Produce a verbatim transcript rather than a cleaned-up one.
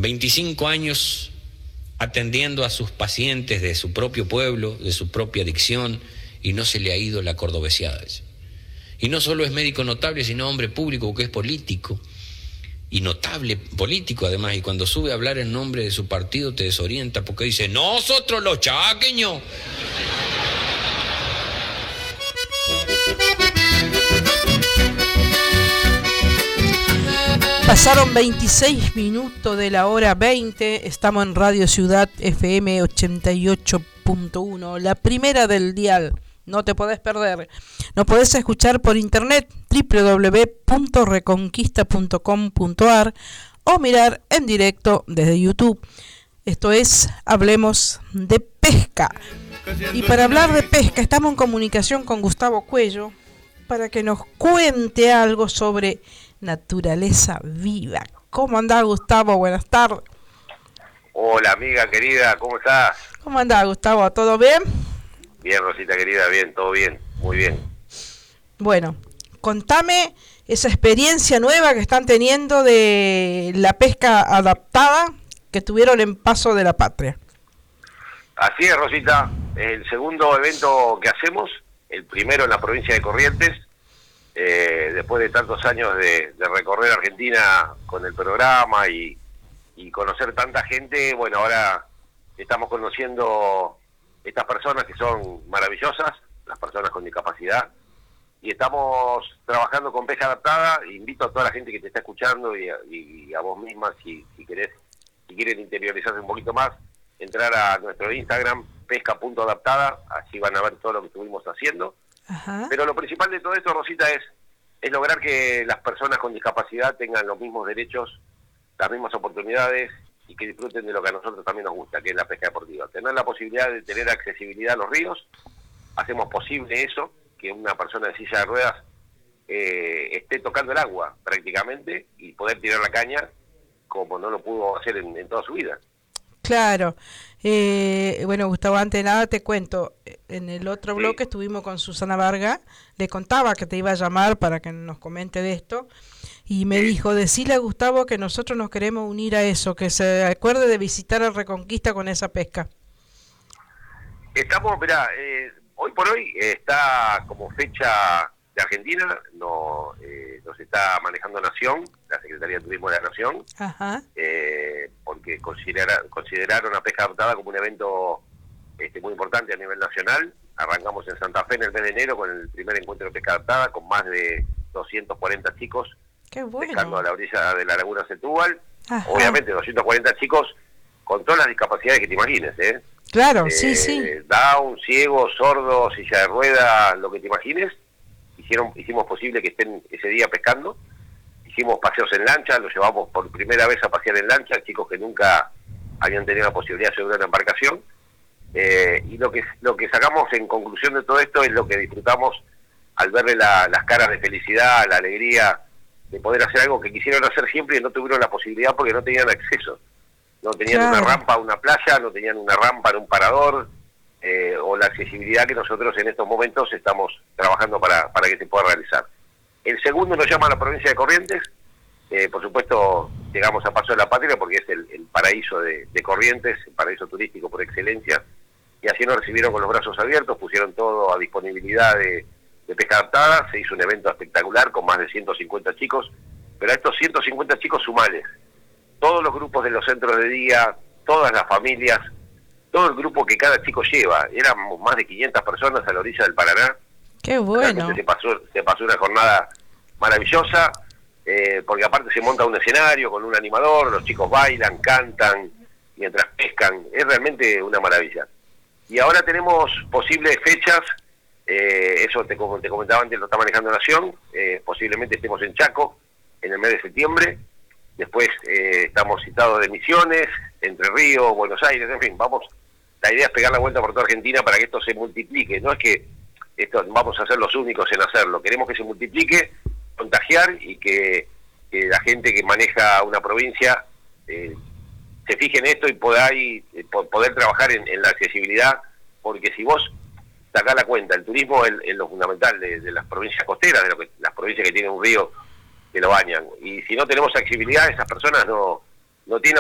veinticinco años atendiendo a sus pacientes de su propio pueblo, de su propia adicción, y no se le ha ido la cordobeseada. Y no solo es médico notable, sino hombre público, porque es político, y notable político además, y cuando sube a hablar en nombre de su partido te desorienta, porque dice, nosotros los chaqueños. Pasaron veintiséis minutos de la hora veinte, estamos en Radio Ciudad F M ochenta y ocho punto uno, la primera del dial, no te podés perder. Nos podés escuchar por internet doble u doble u doble u punto reconquista punto com punto a r o mirar en directo desde YouTube. Esto es Hablemos de Pesca. Y para hablar de pesca estamos en comunicación con Gustavo Cuello para que nos cuente algo sobre naturaleza viva. ¿Cómo andás, Gustavo? Buenas tardes. Hola, amiga querida, ¿cómo estás? ¿Cómo andás, Gustavo? ¿Todo bien? Bien, Rosita querida, bien, todo bien, muy bien. Bueno, contame esa experiencia nueva que están teniendo de la pesca adaptada que tuvieron en Paso de la Patria. Así es, Rosita, el segundo evento que hacemos, el primero en la provincia de Corrientes, eh, después de tantos años de, de recorrer Argentina con el programa y, y conocer tanta gente, bueno, ahora estamos conociendo estas personas que son maravillosas, las personas con discapacidad, y estamos trabajando con pesca adaptada. Invito a toda la gente que te está escuchando y a, y a vos misma, si, si querés, si quieren interiorizarse un poquito más, entrar a nuestro Instagram, pesca punto adaptada, así van a ver todo lo que estuvimos haciendo. Ajá. Pero lo principal de todo esto, Rosita, es, es lograr que las personas con discapacidad tengan los mismos derechos, las mismas oportunidades, y que disfruten de lo que a nosotros también nos gusta, que es la pesca deportiva. Tener la posibilidad de tener accesibilidad a los ríos, hacemos posible eso, que una persona de silla de ruedas eh, esté tocando el agua prácticamente y poder tirar la caña como no lo pudo hacer en, en toda su vida. Claro. Eh, bueno, Gustavo, antes de nada te cuento, en el otro Sí. bloque estuvimos con Susana Varga, le contaba que te iba a llamar para que nos comente de esto, y me Sí. dijo, decile a Gustavo que nosotros nos queremos unir a eso, que se acuerde de visitar a Reconquista con esa pesca. Estamos, mirá, eh, hoy por hoy eh, está como fecha de Argentina, no, eh, nos está manejando Nación, la Secretaría de Turismo de la Nación, Ajá. eh, porque considera, consideraron la pesca adaptada como un evento este, muy importante a nivel nacional. Arrancamos en Santa Fe en el mes de enero con el primer encuentro de pesca adaptada, con más de doscientos cuarenta chicos. Qué bueno. Pescando a la orilla de la laguna Setúbal. Ajá. Obviamente doscientos cuarenta chicos con todas las discapacidades que te imagines, ¿eh? Claro, Eh, sí, sí. Down, ciego, sordo, silla de ruedas, lo que te imagines. Hicieron, hicimos posible que estén ese día pescando. Hicimos paseos en lancha, los llevamos por primera vez a pasear en lancha, chicos que nunca habían tenido la posibilidad de subir a una embarcación. Eh, y lo que lo que sacamos en conclusión de todo esto es lo que disfrutamos al verle la, las caras de felicidad, la alegría de poder hacer algo que quisieron hacer siempre y no tuvieron la posibilidad porque no tenían acceso. No tenían Claro. una rampa a una playa, no tenían una rampa en un parador, eh, o la accesibilidad que nosotros en estos momentos estamos trabajando para, para que se pueda realizar. El segundo nos llama a la provincia de Corrientes. Eh, por supuesto, llegamos a Paso de la Patria porque es el, el paraíso de, de Corrientes, el paraíso turístico por excelencia, y así nos recibieron con los brazos abiertos, pusieron todo a disponibilidad de, de pesca adaptada. Se hizo un evento espectacular con más de ciento cincuenta chicos, pero a estos ciento cincuenta chicos sumales todos los grupos de los centros de día, todas las familias, todo el grupo que cada chico lleva. Éramos más de quinientas personas a la orilla del Paraná. Qué bueno. Realmente se pasó, se pasó una jornada maravillosa, eh, porque aparte se monta un escenario con un animador, los chicos bailan, cantan, mientras pescan. Es realmente una maravilla. Y ahora tenemos posibles fechas, eh, eso te, como te comentaba antes, lo está manejando Nación, eh, posiblemente estemos en Chaco en el mes de septiembre. Después eh, estamos citados de Misiones, Entre Ríos, Buenos Aires, en fin, vamos. La idea es pegar la vuelta por toda Argentina para que esto se multiplique. No es que esto vamos a ser los únicos en hacerlo, queremos que se multiplique, contagiar y que, que la gente que maneja una provincia eh, se fije en esto y podáis eh, poder trabajar en, en la accesibilidad, porque si vos sacás la cuenta, el turismo es, es lo fundamental de, de las provincias costeras, de lo que, las provincias que tienen un río que lo bañan, y si no tenemos accesibilidad, esas personas no, no tienen